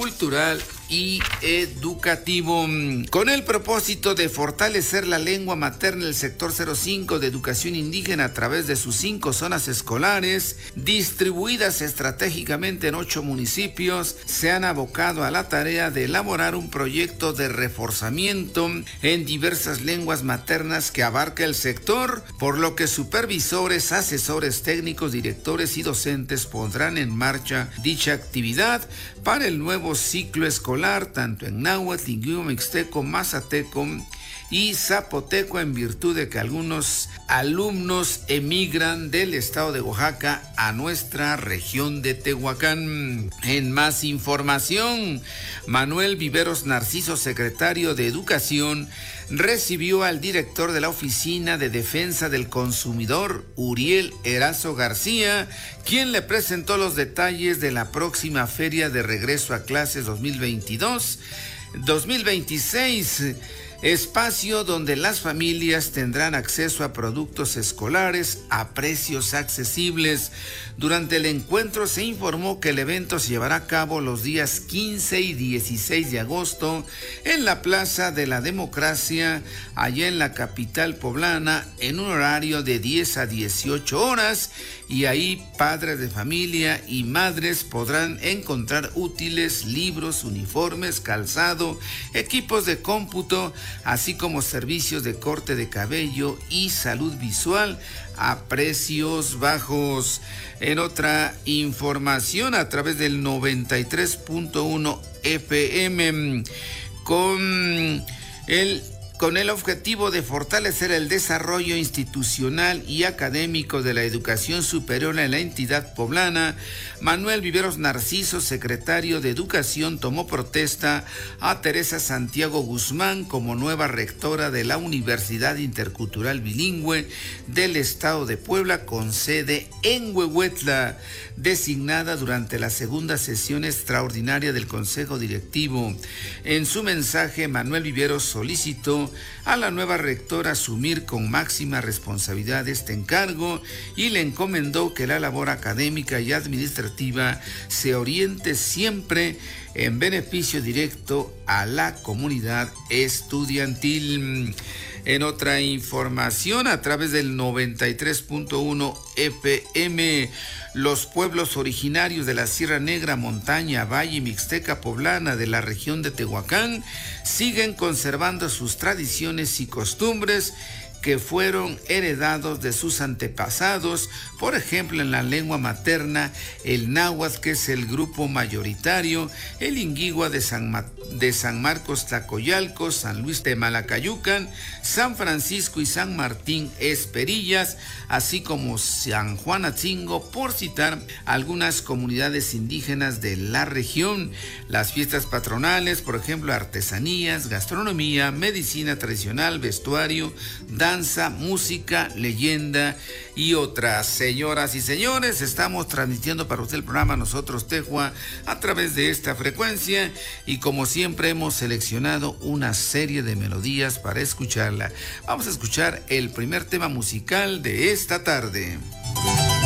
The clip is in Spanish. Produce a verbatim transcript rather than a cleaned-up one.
cultural y educativo. Con el propósito de fortalecer la lengua materna, el sector cero cinco de educación indígena a través de sus cinco zonas escolares, distribuidas estratégicamente en ocho municipios, se han abocado a la tarea de elaborar un proyecto de reforzamiento en diversas lenguas maternas que abarca el sector, por lo que supervisores, asesores técnicos, directores y docentes pondrán en marcha dicha actividad para el nuevo ciclo escolar, tanto en náhuatl, lingüo mixteco, mazateco y zapoteco, en virtud de que algunos alumnos emigran del estado de Oaxaca a nuestra región de Tehuacán. En más información, Manuel Viveros Narciso, secretario de Educación, recibió al director de la Oficina de Defensa del Consumidor, Uriel Erazo García, quien le presentó los detalles de la próxima Feria de Regreso a Clases dos mil veintidós dos mil veintiséis, espacio donde las familias tendrán acceso a productos escolares a precios accesibles. Durante el encuentro se informó que el evento se llevará a cabo los días quince y dieciséis de agosto en la Plaza de la Democracia, allá en la capital poblana, en un horario de diez a dieciocho horas, y ahí padres de familia y madres podrán encontrar útiles, libros, uniformes, calzado, equipos de cómputo, así como servicios de corte de cabello y salud visual a precios bajos. En otra información, a través del noventa y tres punto uno F M, con el Con el objetivo de fortalecer el desarrollo institucional y académico de la educación superior en la entidad poblana, Manuel Viveros Narciso, secretario de Educación, tomó protesta a Teresa Santiago Guzmán como nueva rectora de la Universidad Intercultural Bilingüe del Estado de Puebla, con sede en Huehuetla, designada durante la segunda sesión extraordinaria del Consejo Directivo. En su mensaje, Manuel Viveros solicitó a la nueva rectora asumir con máxima responsabilidad este encargo y le encomendó que la labor académica y administrativa se oriente siempre en beneficio directo a la comunidad estudiantil. En otra información, a través del noventa y tres punto uno F M, los pueblos originarios de la Sierra Negra, Montaña, Valle y Mixteca Poblana de la región de Tehuacán siguen conservando sus tradiciones y costumbres que fueron heredados de sus antepasados, por ejemplo en la lengua materna, el náhuatl, que es el grupo mayoritario, el inguigua de San, Ma- de San Marcos Tlacoyalco, San Luis de Malacayucan, San Francisco y San Martín Esperillas, así como San Juan Atzingo, por citar algunas comunidades indígenas de la región. Las fiestas patronales, por ejemplo, artesanías, gastronomía, medicina tradicional, vestuario, danza, música, leyenda y otras. Señoras y señores, estamos transmitiendo para usted el programa Nosotros Tejua a través de esta frecuencia, y como siempre hemos seleccionado una serie de melodías para escucharla. Vamos a escuchar el primer tema musical de esta tarde.